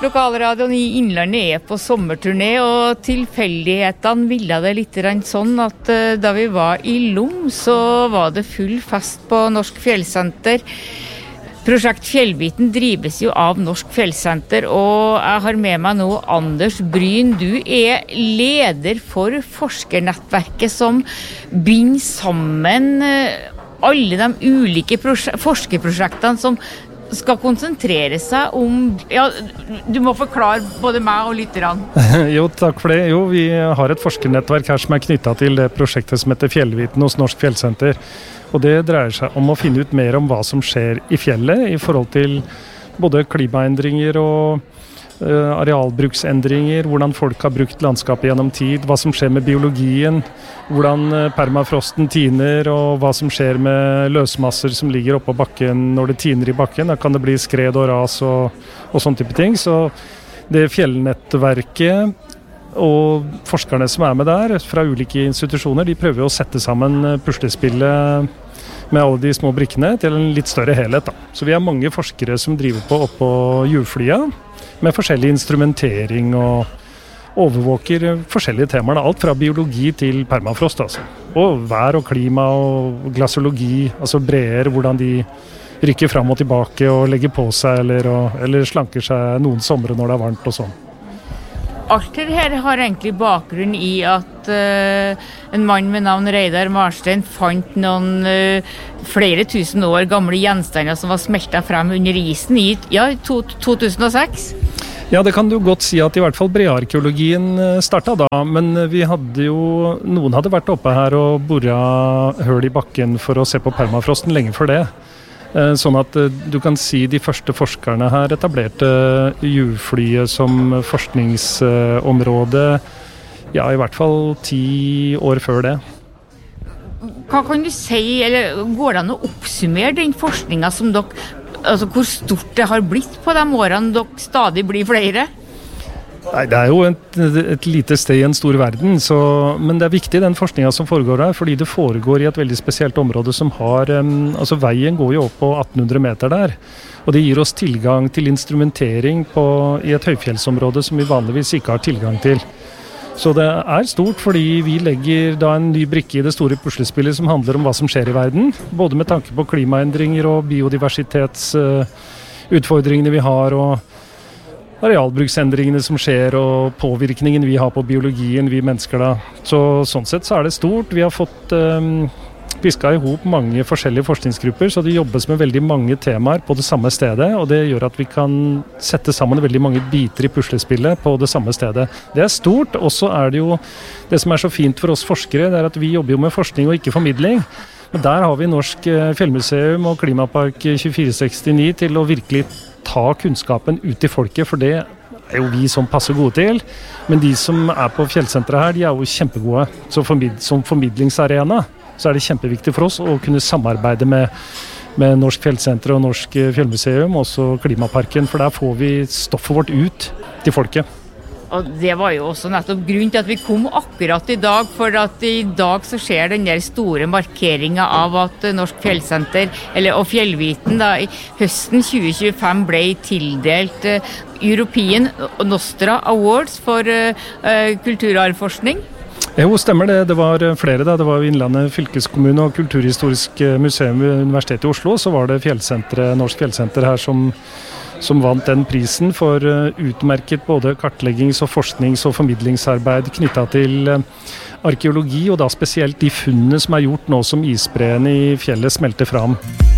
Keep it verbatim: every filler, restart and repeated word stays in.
Lokalradioen i Innlandet er på sommerturné, og tilfeldighetene ville det litt sånn at da vi var i Lom, så var det full fest på Norsk Fjellsenter. Prosjekt Fjellbiten drives jo av Norsk Fjellsenter, og jeg har med meg nå Anders Bryn. Du er leder for forskernettverket som binder sammen alle de ulike prosje- forskerprosjektene som skal konsentrere seg om... Ja, du må forklare både meg og lytterne. Jo, takk for det. Jo, vi har et forskernettverk her som er knyttet til det prosjektet som heter Fjellbiten hos Norsk Fjellsenter. Og det dreier seg om å finne ut mer om hva som skjer i fjellet i forhold til både klimaendringer og uh, arealbruksendringer, hvordan folk har brukt landskapet gjennom tid, hva som skjer med biologien, hvordan uh, permafrosten tiner, og hva som skjer med løsmasser som ligger oppå bakken når det tiner i bakken. Da kan det bli skred og ras og, og sånne type ting. Så det fjellnettverket og forskerne som er med der fra ulike institusjoner, de prøver å sette sammen puslespillet med alle de små brikkene til en litt større helhet. Da. Så vi har mange forskere som driver på oppå hjulflya med forskjellig instrumentering og overvåker forskjellige temaer. Alt fra biologi til permafrost. Altså. Og vær og klima og glaciologi, altså breer, hvordan de rykker fram og tilbake og legger på seg eller, og, eller slanker seg noen somre når det er varmt og sånn. Alt det her har egentlig bakgrunn i at uh, en mann med navn Reidar Marstein fant noen uh, flere tusen år gamle gjenstander som var smeltet frem under isen i ja, to, to tusen og seks. Ja, det kan du godt si at i hvert fall brearkeologien startet da, men vi hadde jo, noen hadde vært oppe her og boret høl i bakken for å se på permafrosten lenge før det. Sånn at du kan si de første forskerne her etablerte hjulflyet som forskningsområde, ja, i hvert fall ti år før det. Hva kan du si, eller går det an å oppsummere den forskningen som dere, altså hvor stort det har blitt på de årene dere stadig blir flere? Nei, det er jo et, et lite sted i en stor verden, så, men det er viktig den forskningen som foregår her, fordi det foregår i et veldig spesielt område som har, um, altså veien går jo opp på atten hundre meter der, og det gir oss tilgang til instrumentering på, i et høyfjellsområde som vi vanligvis ikke har tilgang til. Så det er stort fordi vi legger da en ny brikke i det store puslespillet som handler om hva som skjer i verden, både med tanke på klimaendringer og biodiversitetsutfordringene uh, vi har, og arealbruksendringene som skjer og påvirkningen vi har på biologien, vi mennesker da. Så sånn sett så er det stort. Vi har fått um, pisket ihop mange forskjellige forskningsgrupper, så det jobbes med veldig mange temaer på det samme stedet, og det gjør at vi kan sette sammen veldig mange biter i puslespillet på det samme stedet. Det er stort, og så er det jo det som er så fint for oss forskere, det er at vi jobber jo med forskning og ikke formidling. Men der har vi Norsk Fjellmuseum og Klimapark tjuefire sekstini til å virkelig ta kunnskapen ut til folket, for det er jo vi som passer gode til. Men de som er på fjellsenteret her, de er jo kjempegode. Så formid- som formidlingsarena så er det kjempeviktig for oss å kunne samarbeide med, med Norsk Fjellsenter og Norsk Fjellmuseum, også Klimaparken, for der får vi stoffet vårt ut til folket. Og det var jo også nettopp grunnen til at vi kom akkurat i dag, for at i dag så skjer den der store markeringen av at Norsk Fjellsenter, eller, og Fjellbiten da, i høsten tjue tjuefem ble tildelt uh, European Nostra Awards for uh, kulturarvforskning. Jo, stemmer det. Det var flere da. Det var Innlandet fylkeskommune og Kulturhistorisk museum ved Universitetet i Oslo, så var det fjellsenteret, Norsk Fjellsenter her som som vant den prisen for utmerket både kartleggings- og forsknings- og formidlingsarbeid knyttet til arkeologi, og da spesielt de funnene som er gjort nå som isbreene i fjellet smelter fram.